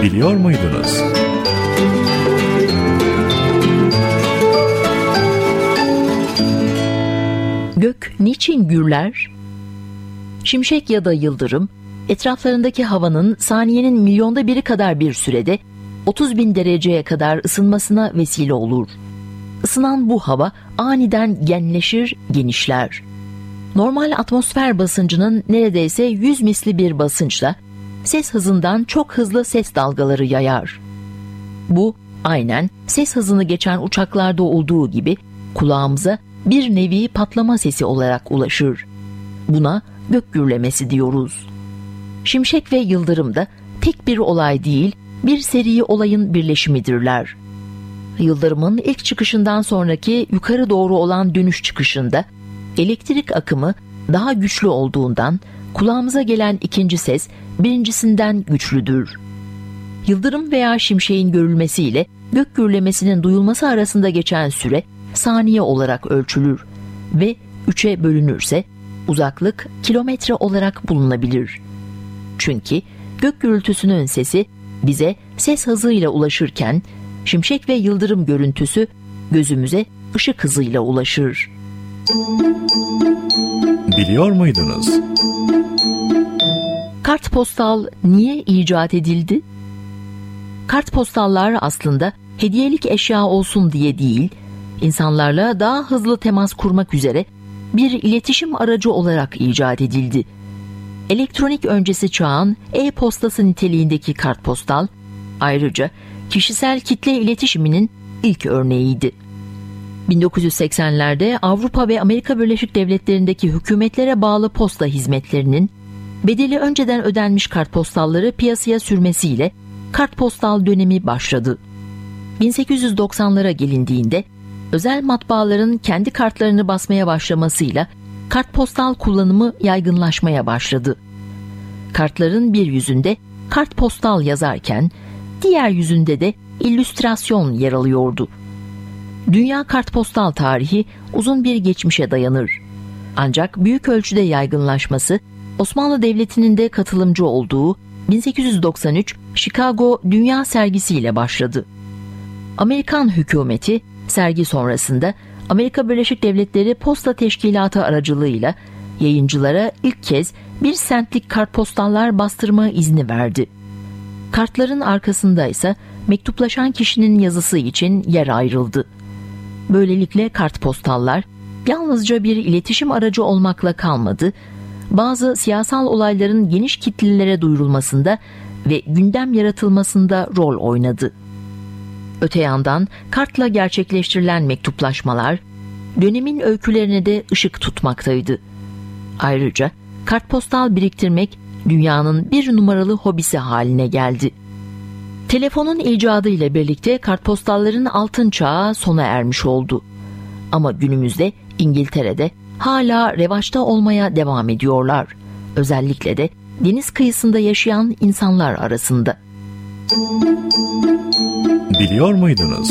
Biliyor muydunuz? Gök niçin gürler? Şimşek ya da yıldırım, etraflarındaki havanın saniyenin milyonda biri kadar bir sürede 30.000 dereceye kadar ısınmasına vesile olur. Isınan bu hava aniden genleşir, genişler. Normal atmosfer basıncının neredeyse 100 misli bir basınçla ses hızından çok hızlı ses dalgaları yayar. Bu aynen ses hızını geçen uçaklarda olduğu gibi kulağımıza bir nevi patlama sesi olarak ulaşır. Buna gök gürlemesi diyoruz. Şimşek ve yıldırım da tek bir olay değil, bir seri olayın birleşimidirler. Yıldırımın ilk çıkışından sonraki yukarı doğru olan dönüş çıkışında elektrik akımı daha güçlü olduğundan kulağımıza gelen ikinci ses birincisinden güçlüdür. Yıldırım veya şimşeğin görülmesiyle gök gürlemesinin duyulması arasında geçen süre saniye olarak ölçülür ve 3'e bölünürse uzaklık kilometre olarak bulunabilir. Çünkü gök gürültüsünün sesi bize ses hızıyla ulaşırken şimşek ve yıldırım görüntüsü gözümüze ışık hızıyla ulaşır. Biliyor muydunuz? Kartpostal niye icat edildi? Kartpostallar aslında hediyelik eşya olsun diye değil, insanlarla daha hızlı temas kurmak üzere bir iletişim aracı olarak icat edildi. Elektronik öncesi çağın e-postası niteliğindeki kartpostal, ayrıca kişisel kitle iletişiminin ilk örneğiydi. 1980'lerde Avrupa ve Amerika Birleşik Devletleri'ndeki hükümetlere bağlı posta hizmetlerinin bedeli önceden ödenmiş kartpostalları piyasaya sürmesiyle kartpostal dönemi başladı. 1890'lara gelindiğinde özel matbaaların kendi kartlarını basmaya başlamasıyla kartpostal kullanımı yaygınlaşmaya başladı. Kartların bir yüzünde kartpostal yazarken diğer yüzünde de illüstrasyon yer alıyordu. Dünya kartpostal tarihi uzun bir geçmişe dayanır. Ancak büyük ölçüde yaygınlaşması Osmanlı Devleti'nin de katılımcı olduğu 1893 Chicago Dünya Sergisi ile başladı. Amerikan hükümeti sergi sonrasında Amerika Birleşik Devletleri Posta Teşkilatı aracılığıyla yayıncılara ilk kez 1 sentlik kartpostallar bastırma izni verdi. Kartların arkasında ise mektuplaşan kişinin yazısı için yer ayrıldı. Böylelikle kartpostallar yalnızca bir iletişim aracı olmakla kalmadı, bazı siyasal olayların geniş kitlelere duyurulmasında ve gündem yaratılmasında rol oynadı. Öte yandan kartla gerçekleştirilen mektuplaşmalar dönemin öykülerine de ışık tutmaktaydı. Ayrıca kartpostal biriktirmek dünyanın bir numaralı hobisi haline geldi. Telefonun icadı ile birlikte kartpostalların altın çağı sona ermiş oldu. Ama günümüzde İngiltere'de hala revaçta olmaya devam ediyorlar. Özellikle de deniz kıyısında yaşayan insanlar arasında. Biliyor muydunuz?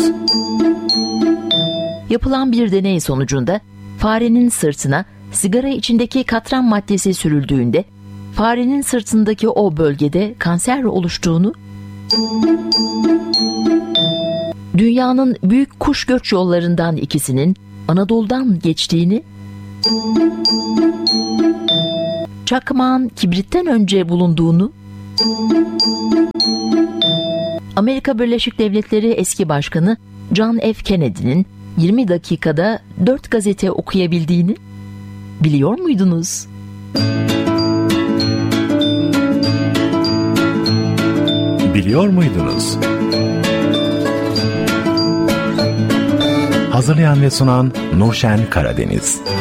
Yapılan bir deney sonucunda farenin sırtına sigara içindeki katran maddesi sürüldüğünde farenin sırtındaki o bölgede kanser oluştuğunu, dünyanın büyük kuş göç yollarından ikisinin Anadolu'dan geçtiğini, çakmağın kibritten önce bulunduğunu, Amerika Birleşik Devletleri eski başkanı John F. Kennedy'nin 20 dakikada 4 gazete okuyabildiğini biliyor muydunuz? Biliyor muydunuz? Hazırlayan ve sunan Nurşen Karadeniz.